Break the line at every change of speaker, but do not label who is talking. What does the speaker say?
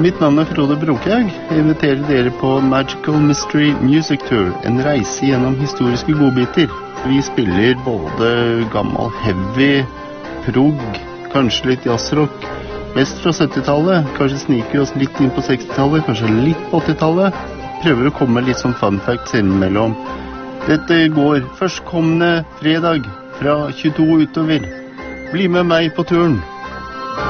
Mitt navn Frode Brokhaug. Jeg inviterer dere på Magical Mystery Music Tour, en reise gjennom historiske godbiter. Vi spiller både gammel heavy, prog, kanskje litt jazzrock, mest fra 70-tallet, kanskje sniker vi oss litt inn på 60-tallet, kanskje litt på 80-tallet. Prøver å komme litt som fun facts innimellom. Dette går førstkommende fredag fra 22 utover. Bli med meg på turen!